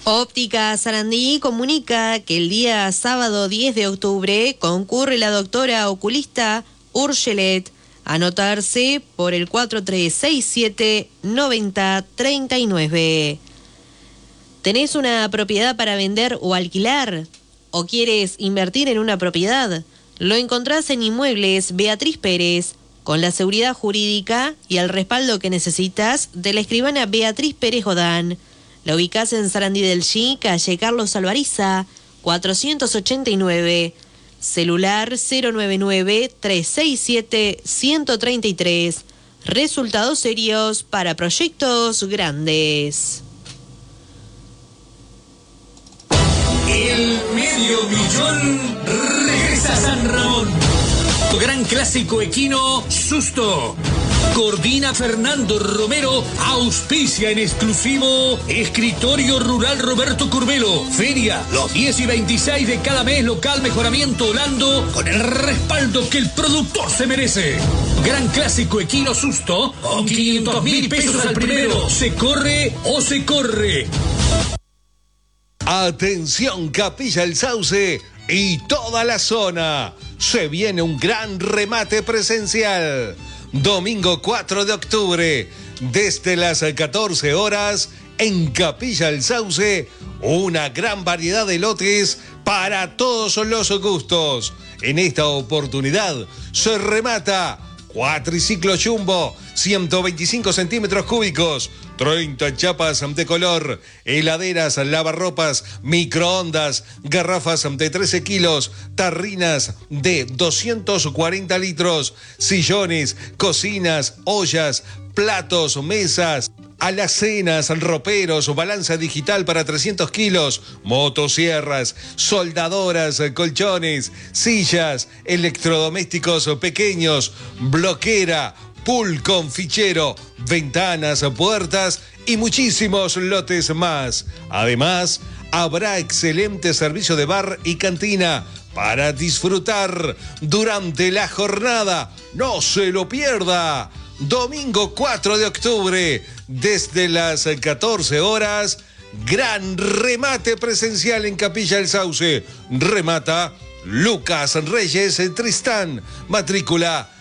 Óptica Sarandí comunica que el día sábado 10 de octubre concurre la doctora oculista Urgelet. Anotarse por el 4367-9039. ¿Tenés una propiedad para vender o alquilar? ¿O quieres invertir en una propiedad? Lo encontrás en Inmuebles Beatriz Pérez, con la seguridad jurídica y el respaldo que necesitas de la escribana Beatriz Pérez Godán. La ubicás en Sarandí del Chi, calle Carlos Alvariza, 489. Celular 099-367-133. Resultados serios para proyectos grandes. El medio millón regresa a San Ramón. Gran clásico equino Susto. Coordina Fernando Romero, auspicia en exclusivo Escritorio Rural Roberto Curvelo. Feria, los 10 y 26 de cada mes, local Mejoramiento Holando, con el respaldo que el productor se merece. Gran clásico equino Susto, con 500.000 pesos al primero. ¿Se corre o se corre? Atención Capilla El Sauce y toda la zona. Se viene un gran remate presencial. Domingo 4 de octubre, desde las 14 horas, en Capilla El Sauce, una gran variedad de lotes para todos los gustos. En esta oportunidad se remata cuatriciclo jumbo, 125 centímetros cúbicos, 30 chapas de color, heladeras, lavarropas, microondas, garrafas de 13 kilos, tarrinas de 240 litros, sillones, cocinas, ollas, platos, mesas, alacenas, roperos, balanza digital para 300 kilos, motosierras, soldadoras, colchones, sillas, electrodomésticos pequeños, bloquera, pool con fichero, ventanas, puertas y muchísimos lotes más. Además, habrá excelente servicio de bar y cantina para disfrutar durante la jornada. ¡No se lo pierda! Domingo 4 de octubre, desde las 14 horas, gran remate presencial en Capilla El Sauce. Remata Lucas Reyes Tristán, matrícula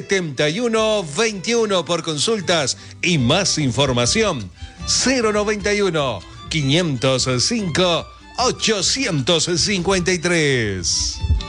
7121. Por consultas y más información 091-505-853.